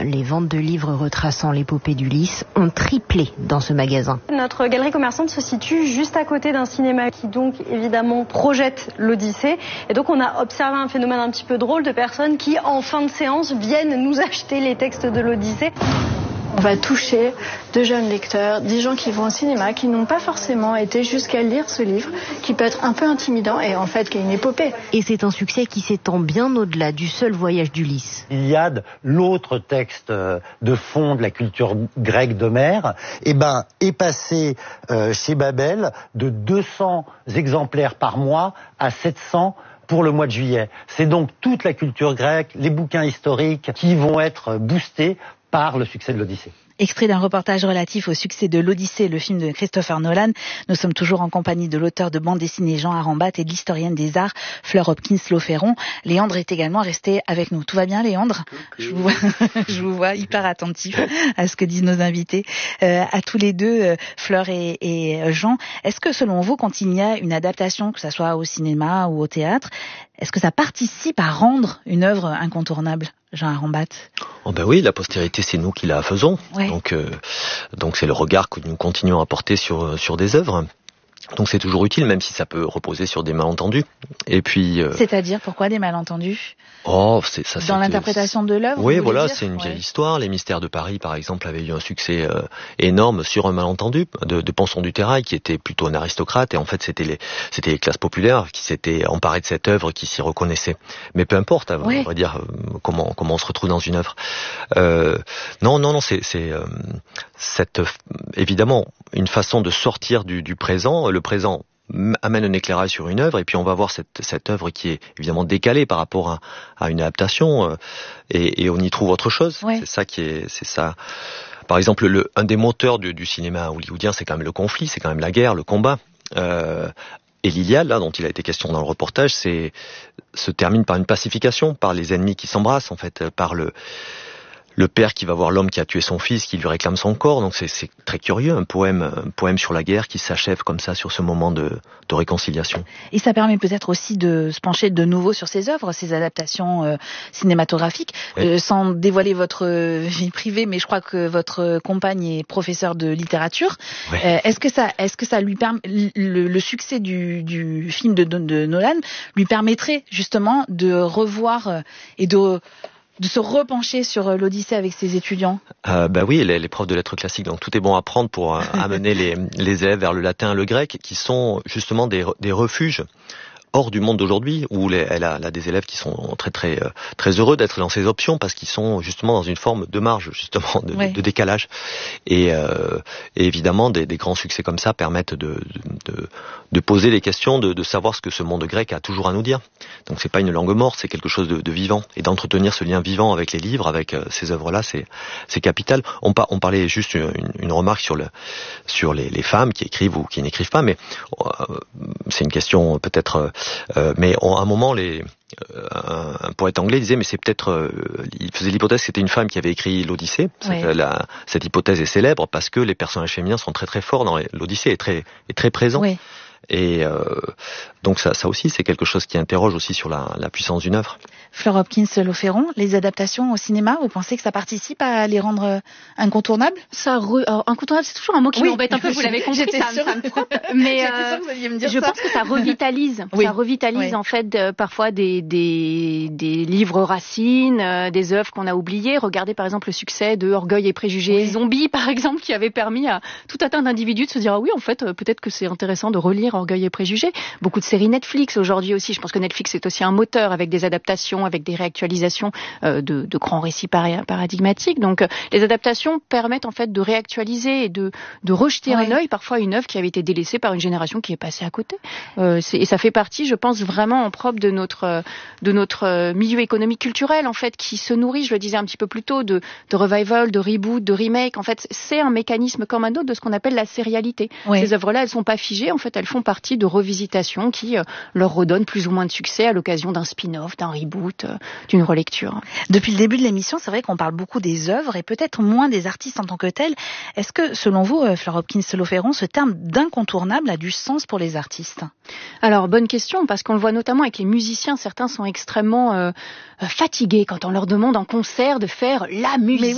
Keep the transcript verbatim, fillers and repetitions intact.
les ventes de livres retraçant l'épopée d'Ulysse ont triplé dans ce magasin. Notre galerie commerçante se situe juste à côté d'un cinéma qui donc évidemment projette l'Odyssée. Et donc on a observé un phénomène un petit peu drôle de personnes qui en fin de séance viennent nous acheter les textes de l'Odyssée. On va toucher de jeunes lecteurs, des gens qui vont au cinéma, qui n'ont pas forcément été jusqu'à lire ce livre, qui peut être un peu intimidant et en fait qui est une épopée. Et c'est un succès qui s'étend bien au-delà du seul voyage d'Ulysse. L'Iliade, l'autre texte de fond de la culture grecque d'Homère, eh ben, est passé euh, chez Babel de deux cents exemplaires par mois à sept cents pour le mois de juillet. C'est donc toute la culture grecque, les bouquins historiques qui vont être boostés par le succès de l'Odyssée. Extrait d'un reportage relatif au succès de l'Odyssée, le film de Christopher Nolan. Nous sommes toujours en compagnie de l'auteur de bande dessinée Jean Arambat et de l'historienne des arts Fleur Hopkins-Lauferron. Léandre est également resté avec nous. Tout va bien, Léandre ? Je vous vois, je vous vois hyper attentif à ce que disent nos invités. Euh, à tous les deux, euh, Fleur et, et Jean, est-ce que selon vous, quand il y a une adaptation, que ce soit au cinéma ou au théâtre, est-ce que ça participe à rendre une œuvre incontournable ? Jean Arambat. Oh ben oui, la postérité, c'est nous qui la faisons. Ouais. Donc, euh, donc c'est le regard que nous continuons à porter sur sur des œuvres. Donc c'est toujours utile, même si ça peut reposer sur des malentendus. Et puis. Euh... C'est-à-dire pourquoi des malentendus ? Oh, c'est ça. Dans l'interprétation de l'œuvre. Oui, voilà, dire c'est une vieille ouais. histoire. Les Mystères de Paris, par exemple, avaient eu un succès euh, énorme sur un malentendu de, de Ponson du Terrail, qui était plutôt un aristocrate, et en fait, c'était les, c'était les classes populaires qui s'étaient emparées de cette œuvre, qui s'y reconnaissaient. Mais peu importe, ouais. on va dire euh, comment comment on se retrouve dans une œuvre. Euh, non, non, non, c'est c'est euh, cette évidemment une façon de sortir du, du présent. Le présent amène un éclairage sur une œuvre, et puis on va voir cette, cette œuvre qui est évidemment décalée par rapport à, à une adaptation, euh, et, et on y trouve autre chose. Ouais. C'est ça qui est, c'est ça. Par exemple, le, un des moteurs du, du cinéma hollywoodien, c'est quand même le conflit, c'est quand même la guerre, le combat. Euh, et l'Iliade, là, dont il a été question dans le reportage, c'est se termine par une pacification, par les ennemis qui s'embrassent, en fait, par le le père qui va voir l'homme qui a tué son fils, qui lui réclame son corps. Donc c'est, c'est très curieux, un poème, un poème sur la guerre qui s'achève comme ça sur ce moment de, de réconciliation. Et ça permet peut-être aussi de se pencher de nouveau sur ces œuvres, ces adaptations euh, cinématographiques, oui. euh, sans dévoiler votre vie privée, mais je crois que votre compagne est professeure de littérature. Oui. Euh, est-ce que ça, est-ce que ça lui permet, le, le succès du, du film de, de, de Nolan lui permettrait justement de revoir et de de se repencher sur l'Odyssée avec ses étudiants? euh, Bah oui, les, les profs de lettres classiques, donc tout est bon à prendre pour euh, amener les, les élèves vers le latin et le grec, qui sont justement des, des refuges hors du monde d'aujourd'hui, où les, elle, a, elle a des élèves qui sont très très très heureux d'être dans ces options, parce qu'ils sont justement dans une forme de marge, justement de, ouais. de, de décalage, et, euh, et évidemment des, des grands succès comme ça permettent de de, de poser les questions, de, de savoir ce que ce monde grec a toujours à nous dire. Donc c'est pas une langue morte, c'est quelque chose de, de vivant, et d'entretenir ce lien vivant avec les livres, avec euh, ces œuvres-là, c'est c'est capital. On, par, on parlait juste une, une remarque sur le sur les, les femmes qui écrivent ou qui n'écrivent pas, mais euh, c'est une question peut-être. Euh, mais on, à un moment, les, euh, un, un poète anglais disait, mais c'est peut-être, euh, il faisait l'hypothèse que c'était une femme qui avait écrit l'Odyssée. Oui. Cette, la, cette hypothèse est célèbre parce que les personnages féminins sont très très forts dans les, l'Odyssée, est très est très présent. Oui. Et euh, donc ça, ça aussi, c'est quelque chose qui interroge aussi sur la, la puissance d'une œuvre. Fleur Hopkins-Lauferron, les adaptations au cinéma, vous pensez que ça participe à les rendre incontournables? Ça, re... Alors, incontournable, c'est toujours un mot qui oui. m'embête un peu. Vous l'avez compris, J'étais ça, sûre. ça me frappe. Mais euh, que vous alliez me dire je ça. pense que ça revitalise. Oui. Ça revitalise oui. en fait de, parfois des, des des livres racines, euh, des œuvres qu'on a oubliées. Regardez par exemple le succès de Orgueil et Préjugés, oui. Zombies par exemple, qui avait permis à tout un tas d'individus de se dire ah oui en fait euh, peut-être que c'est intéressant de relire Orgueil et Préjugés. Beaucoup de séries Netflix aujourd'hui aussi. Je pense que Netflix est aussi un moteur avec des adaptations, avec des réactualisations euh, de, de grands récits paradigmatiques. Donc, euh, les adaptations permettent en fait de réactualiser et de, de rejeter ouais. un œil parfois une œuvre qui avait été délaissée par une génération qui est passée à côté. Euh, c'est, et ça fait partie, je pense, vraiment en propre de notre de notre milieu économique culturel en fait, qui se nourrit, je le disais un petit peu plus tôt, de, de revival, de reboot, de remake. En fait, c'est un mécanisme comme un autre de ce qu'on appelle la sérialité. Ouais. Ces œuvres-là, elles sont pas figées. En fait, elles font partie de revisitations qui euh, leur redonnent plus ou moins de succès à l'occasion d'un spin-off, d'un reboot, euh, d'une relecture. Depuis le début de l'émission, c'est vrai qu'on parle beaucoup des œuvres et peut-être moins des artistes en tant que tels. Est-ce que, selon vous, euh, Fleur Hopkins-Lauferron, ce terme d'incontournable a du sens pour les artistes? Alors, bonne question, parce qu'on le voit notamment avec les musiciens. Certains sont extrêmement euh, fatigués quand on leur demande en concert de faire la musique.